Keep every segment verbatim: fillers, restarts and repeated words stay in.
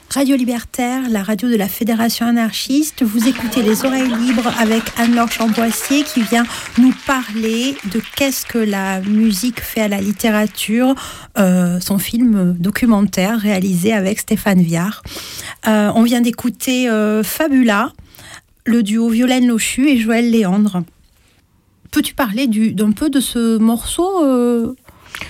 Radio Libertaire, la radio de la Fédération anarchiste. Vous écoutez Les Oreilles Libres avec Anne-Laure Chamboissier qui vient nous parler de qu'est-ce que la musique fait à la littérature, euh, son film documentaire réalisé avec Stéphane Viard. Euh, on vient d'écouter euh, Fabula, le duo Violaine Lochu et Joël Léandre. Peux-tu parler du, d'un peu de ce morceau, euh, Anne-Laure ?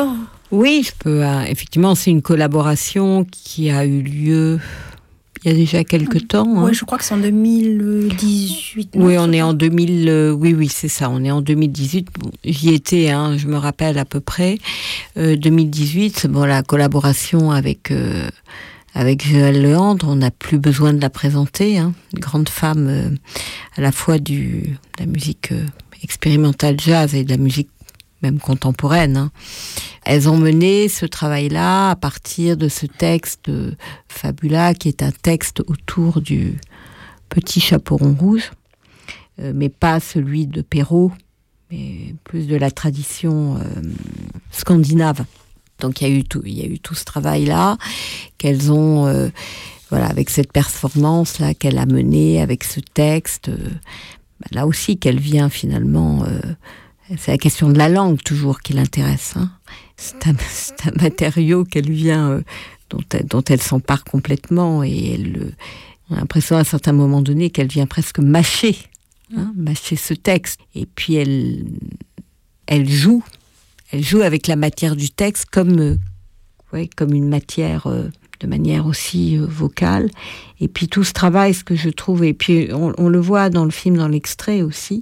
Oui, je peux. Euh, effectivement, c'est une collaboration qui a eu lieu il y a déjà quelques temps. Oui, hein. je crois que c'est en deux mille dix-huit. Oui, on est en deux mille. Euh, oui, oui, c'est ça. On est en deux mille dix-huit. Bon, j'y étais, hein, je me rappelle à peu près. Euh, deux mille dix-huit, bon, la collaboration avec euh, avec Joël Léandre, on n'a plus besoin de la présenter. Hein. Une grande femme, euh, à la fois du de la musique euh, expérimentale jazz et de la musique même contemporaine. Hein. Elles ont mené ce travail-là à partir de ce texte de Fabula, qui est un texte autour du petit chaperon rouge, euh, mais pas celui de Perrault, mais plus de la tradition euh, scandinave. Donc il y a eu tout, il y a eu tout ce travail-là qu'elles ont, euh, voilà, avec cette performance-là qu'elle a menée, avec ce texte, euh, bah, là aussi qu'elle vient finalement. Euh, C'est la question de la langue, toujours, qui l'intéresse. Hein. C'est, un, c'est un matériau qu'elle vient, euh, dont, elle, dont elle s'empare complètement. Et elle, euh, on a l'impression, à un certain moment donné, qu'elle vient presque mâcher, hein, mâcher ce texte. Et puis, elle, elle joue. Elle joue avec la matière du texte comme, euh, ouais, comme une matière, euh, de manière aussi euh, vocale. Et puis, tout ce travail, ce que je trouve... Et puis, on, on le voit dans le film, dans l'extrait aussi...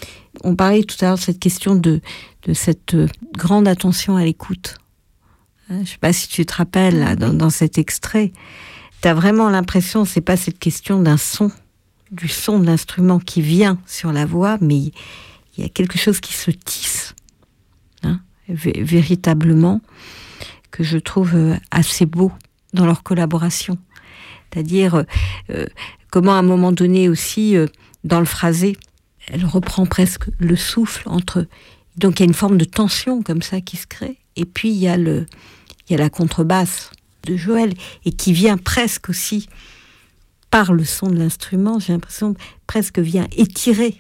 On parlait tout à l'heure de cette question de, de cette grande attention à l'écoute. Hein, je ne sais pas si tu te rappelles, là, dans, dans cet extrait. Tu as vraiment l'impression, c'est pas cette question d'un son, du son de l'instrument qui vient sur la voix, mais il y a quelque chose qui se tisse, hein, v- véritablement, que je trouve assez beau dans leur collaboration. C'est-à-dire, euh, comment à un moment donné aussi, euh, dans le phrasé, elle reprend presque le souffle entre... Donc il y a une forme de tension comme ça qui se crée. Et puis il y a, le, il y a la contrebasse de Joël, et qui vient presque aussi, par le son de l'instrument, j'ai l'impression, presque vient étirer.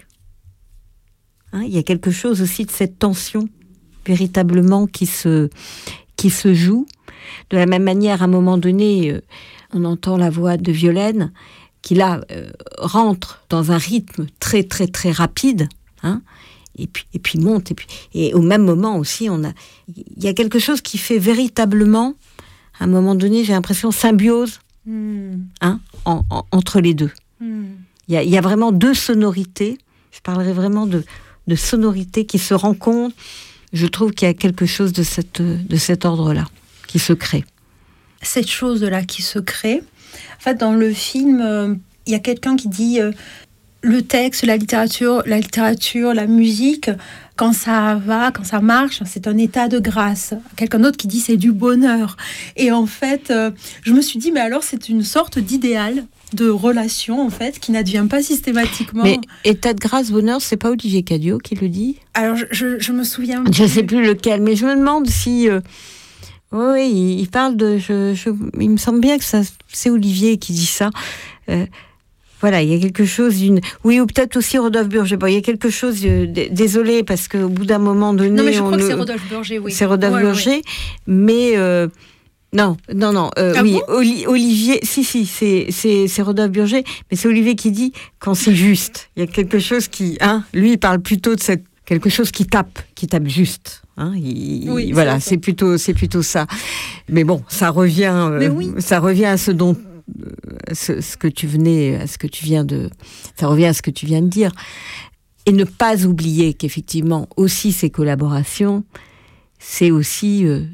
Hein, il y a quelque chose aussi de cette tension, véritablement, qui se, qui se joue. De la même manière, à un moment donné, euh, on entend la voix de Violaine, qui là euh, rentre dans un rythme très très très rapide, hein, et puis et puis monte, et puis et au même moment aussi on a il y a quelque chose qui fait véritablement, à un moment donné, j'ai l'impression, symbiose, mm. hein, en, en, entre les deux. Mm. Il y a il y a vraiment deux sonorités. Je parlerai vraiment de de sonorités qui se rencontrent. Je trouve qu'il y a quelque chose de cette de cet ordre-là qui se crée. Cette chose-là qui se crée. En fait, dans le film, il euh, y a quelqu'un qui dit euh, le texte, la littérature, la littérature, la musique, quand ça va, quand ça marche, c'est un état de grâce. Quelqu'un d'autre qui dit c'est du bonheur. Et en fait, euh, je me suis dit, mais alors c'est une sorte d'idéal de relation, en fait, qui n'advient pas systématiquement. Mais état de grâce, bonheur, c'est pas Olivier Cadio qui le dit ? Alors, je, je, je me souviens... Je ne sais plus lequel, mais je me demande si... Euh... Oui, il, il parle de... Je, je, il me semble bien que ça, c'est Olivier qui dit ça. Euh, voilà, il y a quelque chose d'une... Oui, ou peut-être aussi Rodolphe Burger. Bon, il y a quelque chose... Euh, d- désolé, parce qu'au bout d'un moment donné... Non, mais je on crois le... que c'est Rodolphe Burger, oui. C'est Rodolphe ouais, Burger, ouais. mais... Euh, non, non, non. Euh, ah oui, bon Oli- Olivier... Si, si, c'est, c'est, c'est Rodolphe Burger, mais c'est Olivier qui dit quand c'est juste. Il y a quelque chose qui... Hein, lui, il parle plutôt de cette... quelque chose qui tape, qui tape juste. Hein, il, oui, voilà, c'est, c'est plutôt, c'est plutôt ça. Mais bon, ça revient, euh, oui. ça revient à ce dont, euh, ce, ce que tu venais, à ce que tu viens de, ça revient à ce que tu viens de dire, et ne pas oublier qu'effectivement aussi ces collaborations, c'est aussi euh,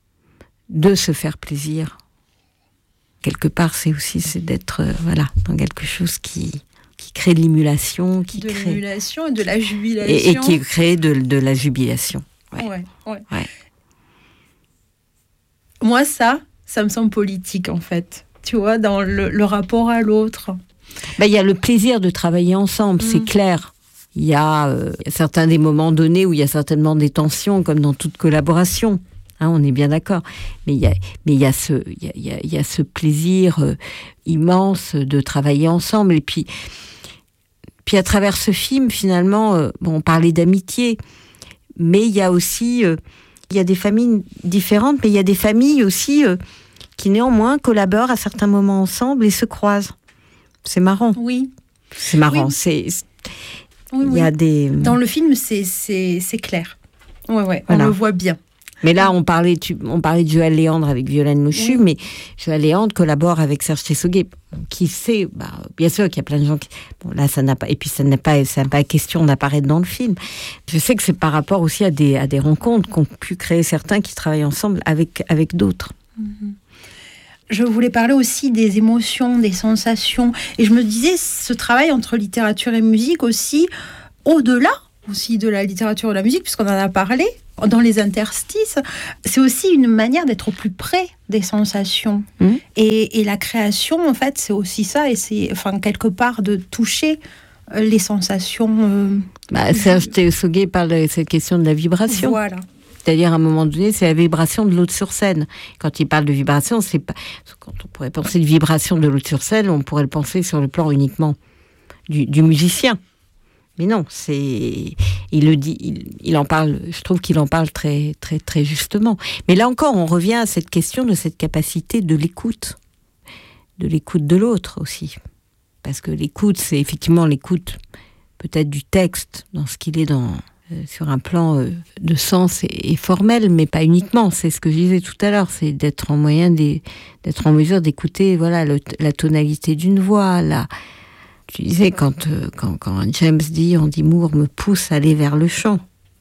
de se faire plaisir. Quelque part, c'est aussi c'est d'être, euh, voilà, dans quelque chose qui qui crée de l'émulation, qui de crée l'émulation et de la jubilation, et, et qui crée de, de la jubilation. Ouais. Ouais, ouais. Ouais. Moi, ça, ça me semble politique, en fait. Tu vois, dans le, le rapport à l'autre. Ben, il y a le plaisir de travailler ensemble, mmh. c'est clair. Il y a euh, certains des moments donnés où il y a certainement des tensions, comme dans toute collaboration. Hein, on est bien d'accord. Mais il y a, mais il y a ce, il y a, il y a, il y a ce plaisir euh, immense de travailler ensemble. Et puis, puis à travers ce film, finalement, euh, bon, on parlait d'amitié, mais il y a aussi, euh, il y a des familles différentes, mais il y a des familles aussi euh, qui néanmoins collaborent à certains moments ensemble et se croisent. C'est marrant. Oui. C'est marrant. Oui. C'est, c'est... Oui, il y a oui. des... Dans le film, c'est, c'est, c'est clair. Ouais, ouais, Voilà. on le voit bien. Mais là, on parlait, tu, on parlait de Joël Léandre avec Violaine Mouchu, oui. mais Joël Léandre collabore avec Serge Tessoguet, qui sait, bah, bien sûr qu'il y a plein de gens qui... Bon, là, ça n'a pas... Et puis, ça n'a pas, ça n'a pas question d'apparaître dans le film. Je sais que c'est par rapport aussi à des, à des rencontres qu'ont pu créer certains qui travaillent ensemble avec, avec d'autres. Mm-hmm. Je voulais parler aussi des émotions, des sensations. Et je me disais, ce travail entre littérature et musique aussi, au-delà aussi de la littérature et de la musique, puisqu'on en a parlé, dans les interstices, c'est aussi une manière d'être au plus près des sensations. Mmh. Et, et la création, en fait, c'est aussi ça. Et c'est, enfin, quelque part, de toucher les sensations. Euh, bah, Serge Tessoguet parle de cette question de la vibration. Voilà. C'est-à-dire, à un moment donné, c'est la vibration de l'autre sur scène. Quand il parle de vibration, c'est pas... Quand on pourrait penser de vibration de l'autre sur scène, on pourrait le penser sur le plan uniquement du, du musicien. Mais non, c'est... Il le dit, il, il en parle, je trouve qu'il en parle très, très, très justement. Mais là encore, on revient à cette question de cette capacité de l'écoute. De l'écoute de l'autre aussi. Parce que l'écoute, c'est effectivement l'écoute peut-être du texte, dans ce qu'il est dans... sur un plan euh, de sens et, et formel, mais pas uniquement. C'est ce que je disais tout à l'heure, c'est d'être en moyen des, d'être en mesure d'écouter, voilà, le, la tonalité d'une voix. La, tu disais quand, euh, quand quand James dit, on dit Moore me pousse à aller vers le chant.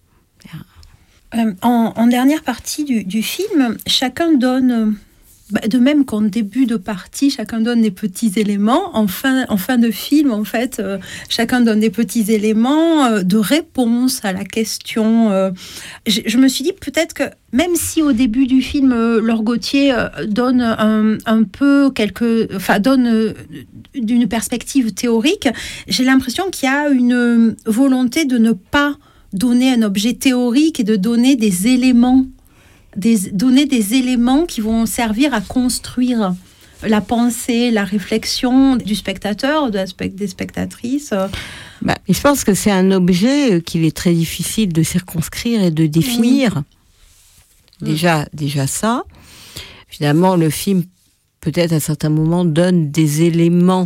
Euh, en, en dernière partie du, du film, chacun donne. Bah, de même qu'en début de partie, chacun donne des petits éléments. En fin, en fin de film, en fait, euh, chacun donne des petits éléments euh, de réponse à la question. Euh, je, je me suis dit peut-être que même si au début du film, euh, Laure Gauthier euh, donne un, un peu quelques, enfin donne euh, d'une perspective théorique, j'ai l'impression qu'il y a une volonté de ne pas donner un objet théorique et de donner des éléments. Des, donner des éléments qui vont servir à construire la pensée, la réflexion du spectateur, de la spe- des spectatrices. Bah, je pense que c'est un objet qu'il est très difficile de circonscrire et de définir. Oui. Déjà, déjà ça. Finalement, le film, peut-être à certains moments, donne des éléments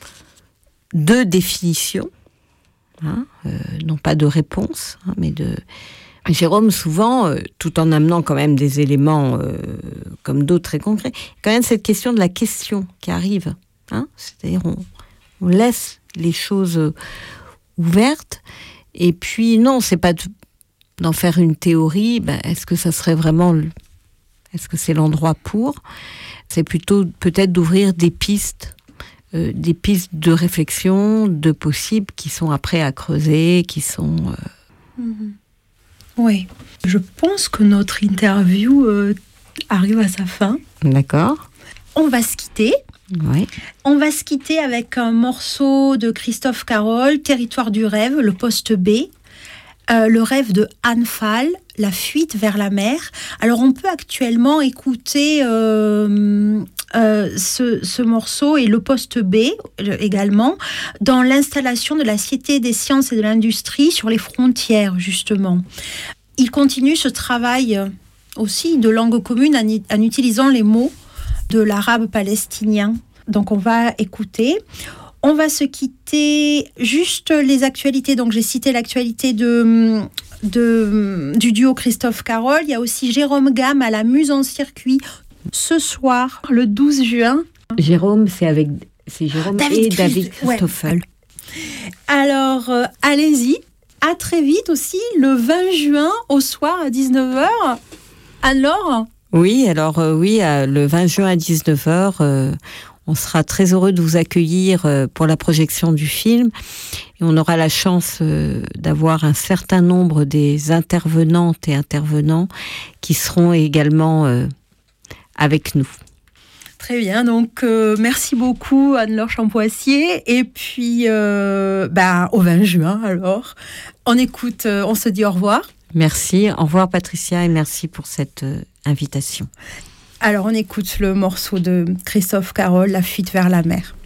de définition, hein, euh, non pas de réponse, hein, mais de... Jérôme, souvent, euh, tout en amenant quand même des éléments euh, comme d'autres très concrets, quand même cette question de la question qui arrive. Hein, c'est-à-dire on, on laisse les choses euh, ouvertes. Et puis, non, c'est pas de, d'en faire une théorie. Ben, est-ce que ça serait vraiment... Le, est-ce que c'est l'endroit pour ? C'est plutôt peut-être d'ouvrir des pistes, euh, des pistes de réflexion, de possibles, qui sont après à creuser, qui sont... Euh, mm-hmm. Oui, je pense que notre interview euh, arrive à sa fin. D'accord. On va se quitter. Oui. On va se quitter avec un morceau de Christophe Caroll, Territoire du rêve, le poste B. Euh, le rêve de Anne Fall, La fuite vers la mer. Alors on peut actuellement écouter euh, euh, ce, ce morceau et le poste B également dans l'installation de la Cité des sciences et de l'industrie sur les frontières justement. Il continue ce travail aussi de langue commune en, en utilisant les mots de l'arabe palestinien. Donc on va écouter. On va se quitter juste les actualités. Donc, j'ai cité l'actualité de, de, du duo Christophe Caroll. Il y a aussi Jérôme Gamme à la Muse en circuit ce soir, le douze juin. Jérôme, c'est avec c'est Jérôme David et Christ... David Christoffel. Ouais. Alors, euh, allez-y. À très vite aussi, le vingt juin au soir à dix-neuf heures. Alors Oui, alors euh, oui, euh, le vingt juin à dix-neuf heures, euh, on sera très heureux de vous accueillir pour la projection du film. Et on aura la chance d'avoir un certain nombre des intervenantes et intervenants qui seront également avec nous. Très bien, donc euh, merci beaucoup Anne-Laure Champoissier. Et puis, euh, bah, au vingt juin alors, on écoute, euh, on se dit au revoir. Merci, au revoir Patricia et merci pour cette euh, invitation. Alors on écoute le morceau de Christophe Carol, La fuite vers la mer.